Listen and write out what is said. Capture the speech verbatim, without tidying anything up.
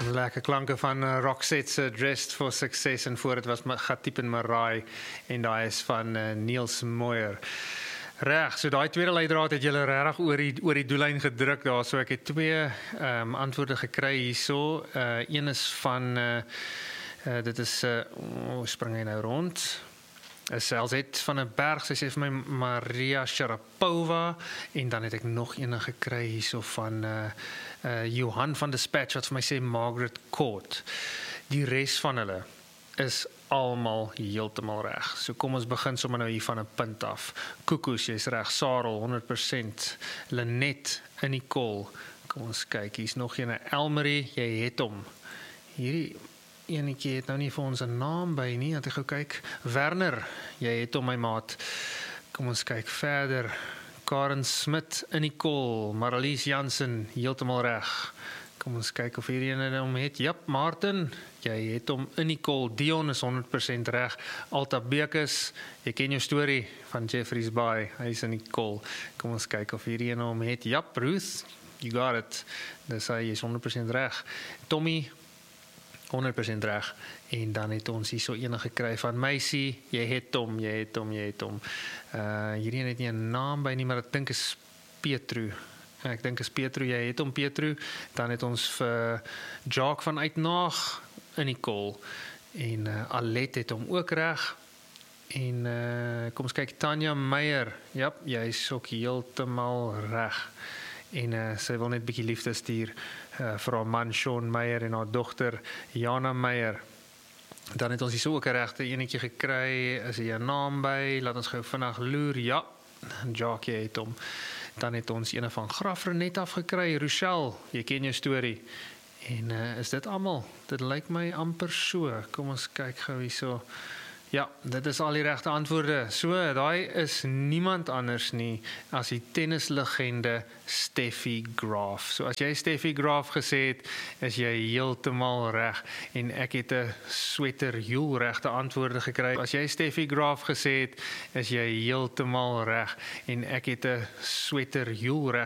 Lekker klanke van uh, Roxette se Dressed for Success en voor dit was Gatiep en Marai en daai is van uh, Niels Moyer. Reg, so daai tweede leidraad het julle regtig oor die oor die doellyn gedruk daar, so ek het twee um, antwoorde gekry hierso. Uh, een is van uh, uh, dit is uh, oh, spring hy nou rond. Is Elzet van 'n berg, sy sê vir my Maria Sharapova en dan het ek nog een gekry hierso van uh, uh, Johan van Dispatch wat vir my sê Margaret Court. Die res van hulle is almal heeltemal reg. So kom ons begin sommer nou hier van 'n punt af. Koekoes, jy's reg. Sarel honderd persent. Lenet in die kol. Kom ons kyk, hier's nog een Elmarie, jy het hom. Hierdie enetjie het nou nie vir ons 'n naam by nie, want ek gou kyk. Werner, jy het hom my maat. Kom ons kyk verder. Karen Smit in die kol. Marlies Jansen, heeltemal reg. Kom ons kyk of hierdie ene hom het. Jap, Martin, jy het hom in die kol. Dion is honderd persent reg. Alta Bekes, jy ken jou storie van Jeffreys Bay, hy is in die kol. Kom ons kyk of hierdie ene hom het. Jap, Ruth, you got it. Dis hy, jy is honderd persent reg. Tommy, honderd persent reg. En dan het ons hier so enige gekry van Meisie, jy het hom, jy het hom, jy het hom. Uh, hierdie het nie 'n naam by nie, maar ek dink is Petru. Ek dink is Petru, jy het hom Petru. Dan het ons vir Jacques van Uitnaag in die kol. En uh, Alet het hom ook reg. En uh, kom ons kyk, Tanya Meyer. Ja, jy is ook heeltemal reg. En uh, sy wil net 'n bietjie liefde stuur uh, vir haar man Sean Meyer en haar dogter Jana Meyer. Dan het ons hier so ook 'n regte enetjie gekry. Is hier 'n naam by? Laat ons gou vinnig loer. Ja, Jacques het hom. Dan het ons ene van Grafrenet afgekry. Rochelle, jy ken jou storie. En uh, is dit almal? Dit lyk my amper so. Kom ons kyk gou hierso. Ja, dit is al die regte antwoorde. So, daai is niemand anders nie as die tennislegende Steffi Graf. So as jy Steffi Graf gesê het, is jy heeltemal reg en ek het 'n sweater heel regte antwoorde gekry. As jy Steffi Graf gesê het, is jy heeltemal reg en ek het 'n sweater heel reg